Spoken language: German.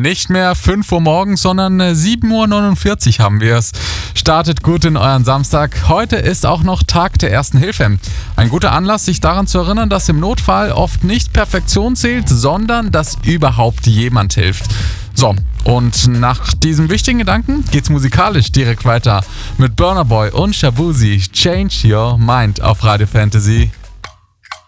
Nicht mehr 5 Uhr morgens, sondern 7:49 Uhr haben wir es. Startet gut in euren Samstag. Heute ist auch noch Tag der Ersten Hilfe. Ein guter Anlass, sich daran zu erinnern, dass im Notfall oft nicht Perfektion zählt, sondern dass überhaupt jemand hilft. So, und nach diesem wichtigen Gedanken geht's musikalisch direkt weiter mit Burna Boy und Shaboozey. Change Your Mind auf Radio Fantasy.